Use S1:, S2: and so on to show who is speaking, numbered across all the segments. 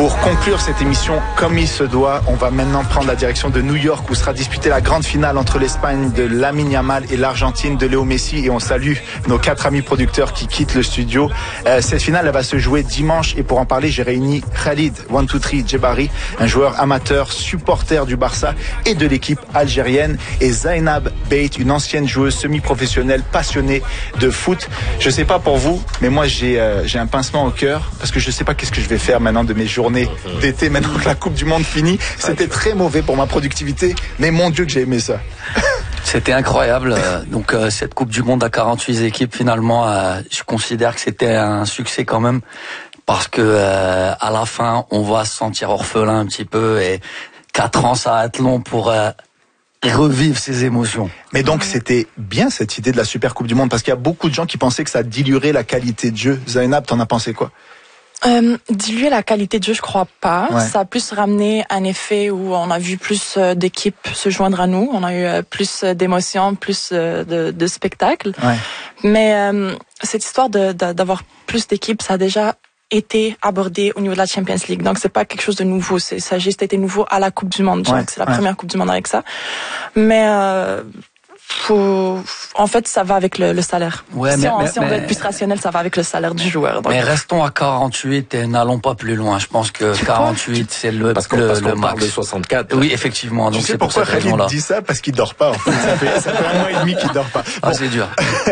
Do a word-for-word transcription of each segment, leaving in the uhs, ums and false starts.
S1: Pour conclure cette émission comme il se doit, on va maintenant prendre la direction de New York où sera disputée la grande finale entre l'Espagne de Lamine Yamal et l'Argentine de Léo Messi. Et on salue nos quatre amis producteurs qui quittent le studio. Euh, cette finale, elle va se jouer dimanche et pour en parler, j'ai réuni Khalid one two three Djebari, un joueur amateur, supporter du Barça et de l'équipe algérienne, et Zainab Beit, une ancienne joueuse semi-professionnelle passionnée de foot. Je sais pas pour vous, mais moi j'ai euh, j'ai un pincement au cœur parce que je sais pas qu'est-ce que je vais faire maintenant de mes journées d'été maintenant que la Coupe du Monde finit. C'était très mauvais pour ma productivité, mais mon Dieu que j'ai aimé ça.
S2: C'était incroyable. Donc euh, cette Coupe du Monde à quarante-huit équipes, finalement, euh, je considère que c'était un succès quand même parce que euh, à la fin, on va se sentir orphelin un petit peu et quatre ans, ça va être long pour euh, revivre ces émotions.
S1: Mais donc c'était bien cette idée de la Super Coupe du Monde parce qu'il y a beaucoup de gens qui pensaient que ça diluerait la qualité de jeu. Zainab, t'en as pensé quoi?
S3: Euh, diluer la qualité de jeu, je crois pas.
S1: Ouais.
S3: Ça a plus ramené un effet où on a vu plus d'équipes se joindre à nous. On a eu plus d'émotions, plus de, de spectacles.
S1: Ouais.
S3: Mais euh, cette histoire de, de, d'avoir plus d'équipes, ça a déjà été abordé au niveau de la Champions League. Donc c'est pas quelque chose de nouveau. C'est, ça a juste été nouveau à la Coupe du Monde.
S1: Ouais.
S3: Donc c'est la
S1: Ouais.
S3: première Coupe du Monde avec ça. Mais euh, faut, en fait, ça va avec le, le salaire.
S2: Ouais,
S3: si
S2: mais,
S3: on,
S2: mais,
S3: si on veut
S2: mais,
S3: être plus rationnel, ça va avec le salaire du joueur. Donc.
S2: mais restons à quarante-huit et n'allons pas plus loin. Je pense que quarante-huit, c'est le,
S4: Parce qu'on,
S2: le,
S4: parce qu'on
S2: le
S4: parle
S2: max.
S4: de soixante-quatre.
S2: Oui, effectivement.
S1: Tu
S2: Donc
S1: sais
S2: c'est pour
S1: pourquoi
S2: cette
S1: Khalid
S2: raison-là.
S1: dit ça? Parce qu'il dort pas. En fait. Ça fait, ça fait un mois et demi qu'il dort pas.
S2: Ah,
S1: Bon.
S2: c'est dur.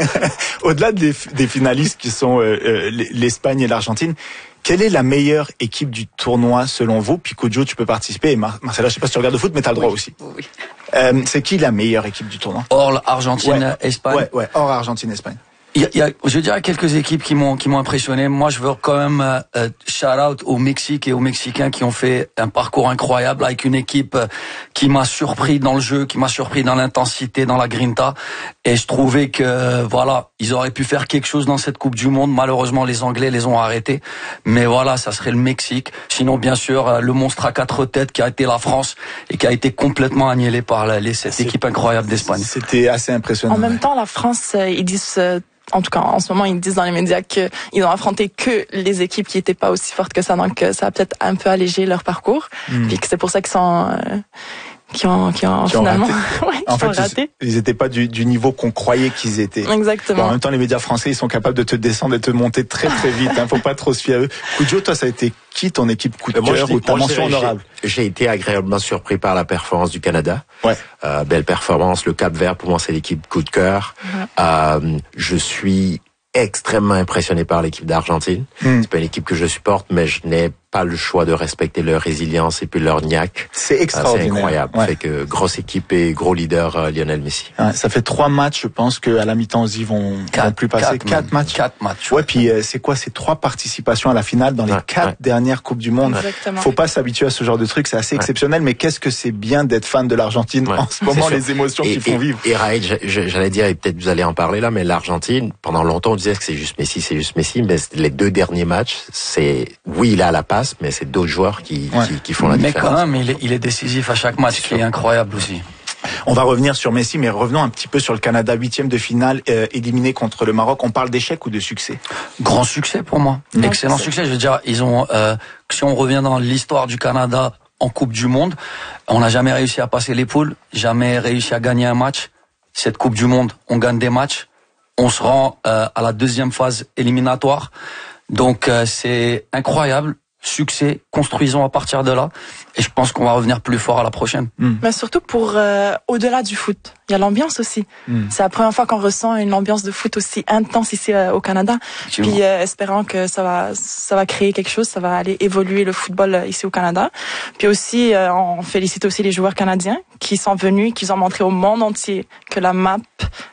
S1: Au-delà des, des finalistes qui sont euh, euh, l'Espagne et l'Argentine, quelle est la meilleure équipe du tournoi selon vous? Puis Kojo, tu peux participer. Et Mar- Marcella, je sais pas si tu regardes le foot, mais t'as le droit aussi.
S3: Oui.
S1: Euh, c'est qui la meilleure équipe du tournoi?
S2: Or, Argentine,
S1: Ouais.
S2: Espagne.
S1: Ouais, ouais, hors Argentine, Espagne.
S2: Il y a, il y a, je dirais quelques équipes qui m'ont qui m'ont impressionné. Moi, je veux quand même euh, euh, shout out au Mexique et aux Mexicains qui ont fait un parcours incroyable avec une équipe euh, qui m'a surpris dans le jeu, qui m'a surpris dans l'intensité, dans la grinta. Et je trouvais que euh, voilà, ils auraient pu faire quelque chose dans cette Coupe du Monde. Malheureusement, les Anglais les ont arrêtés. Mais voilà, ça serait le Mexique. Sinon, bien sûr, euh, le monstre à quatre têtes qui a été la France et qui a été complètement annihilé par la, les, cette
S1: C'est-
S2: équipe incroyable d'Espagne.
S1: C'était assez impressionnant.
S3: En même temps, la France, euh, ils disent, euh, en tout cas en ce moment, ils disent dans les médias qu'ils ont affronté que les équipes qui n'étaient pas aussi fortes que ça, donc euh, ça a peut-être un peu allégé leur parcours,
S1: Mm.
S3: puis que c'est pour ça qu'ils sont, euh, qui ont, qui ont
S1: Qui ont
S3: finalement,
S1: raté.
S3: ouais, qui
S1: En
S3: ont
S1: fait,
S3: raté.
S1: ils n'étaient pas du, du niveau qu'on croyait qu'ils étaient. Bon,
S3: Exactement.
S1: en même temps, les médias français, ils sont capables de te descendre et de te monter très très vite. Hein, faut pas trop se fier à eux. Kojo, toi, ça a été qui ton équipe coup de
S4: Euh, moi,
S1: cœur
S4: je dis-
S1: ou ta
S4: moi, je
S1: mention
S4: dirais,
S1: honorable?
S4: J'ai, j'ai été agréablement surpris par la performance du Canada.
S1: Ouais.
S4: Euh, belle performance. Le Cap-Vert, pour moi, c'est l'équipe coup de cœur. Euh, je suis extrêmement impressionné par l'équipe d'Argentine.
S1: Mm.
S4: C'est pas une équipe que je supporte, mais je n'ai pas le choix de respecter leur résilience et puis leur niaque.
S1: C'est
S4: Ah, c'est
S1: extraordinaire.
S4: incroyable.
S1: Ouais.
S4: Fait que grosse équipe et gros leader euh, Lionel Messi.
S1: Ouais, ça fait trois matchs, je pense qu'à la mi-temps, ils vont, vont plus passer. Quatre,
S2: quatre
S1: matchs.
S2: Quatre matchs.
S1: Ouais, puis euh, c'est quoi? C'est trois participations à la finale dans les
S4: Ouais,
S1: quatre
S4: ouais.
S1: dernières Coupes du Monde.
S3: Exactement.
S1: Faut pas s'habituer à ce genre de truc, c'est assez
S4: Ouais.
S1: exceptionnel. Mais qu'est-ce que c'est bien d'être fan de l'Argentine
S4: Ouais,
S1: en ce
S4: c'est
S1: moment,
S4: sûr.
S1: les émotions
S4: Et,
S1: qu'ils font
S4: et,
S1: vivre.
S4: et Raïd, je- je- j'allais dire, et peut-être vous allez en parler là, mais l'Argentine, pendant longtemps, on disait que c'est juste Messi, c'est juste Messi, mais les deux derniers matchs, c'est, oui, il a la passe, mais c'est d'autres joueurs qui,
S1: Ouais.
S4: qui, qui font la
S2: Mais
S4: différence.
S2: quand même, il est, il est décisif à chaque match, ce qui est incroyable aussi.
S1: On va revenir sur Messi, mais revenons un petit peu sur le Canada, huitième de finale, euh, éliminé contre le Maroc. On parle d'échec ou de succès?
S2: Grand succès pour moi.
S3: Ouais,
S2: Excellent
S3: c'est-
S2: succès. Je veux dire, ils ont, euh, si on revient dans l'histoire du Canada en Coupe du Monde, on n'a jamais réussi à passer les poules, jamais réussi à gagner un match. Cette Coupe du Monde, on gagne des matchs. On se rend euh, à la deuxième phase éliminatoire. Donc euh, c'est incroyable. Succès, construisons à partir de là. Et je pense qu'on va revenir plus fort à la prochaine.
S3: Mais surtout pour euh, au-delà du foot, il y a l'ambiance aussi.
S1: Mm.
S3: C'est la première fois qu'on ressent une ambiance de foot aussi intense ici euh, au Canada.
S2: Effectivement.
S3: Puis euh, espérant que ça va ça va créer quelque chose, ça va aller évoluer le football euh, ici au Canada. Puis aussi euh, on félicite aussi les joueurs canadiens qui sont venus, qui ont montré au monde entier que la map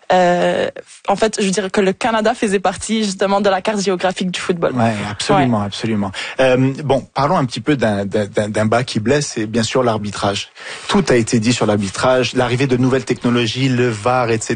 S3: euh, en fait, je dirais que le Canada faisait partie justement de la carte géographique du football.
S1: Ouais, absolument, absolument. Euh, bon, parlons un petit peu d'un, d'un, d'un bas qui blesse, c'est bien sûr l'arbitrage. Tout a été dit sur l'arbitrage, l'arrivée de nouvelles technologies, le V A R, et cetera.